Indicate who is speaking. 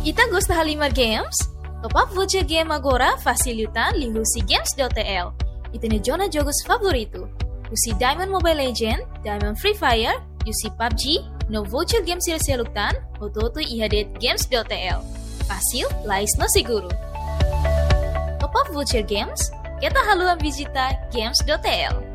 Speaker 1: Ita gosta Halimar Games? Top up voucher game agora facilitan lihusi games.tl. Itene jona jogos favorito. Usi Diamond Mobile Legend, Diamond Free Fire, usi PUBG, no voucher games silseluktan, ototo ihadet games.tl. Fasil, lais no seguro. Top up voucher games, kita haluan visita games.tl.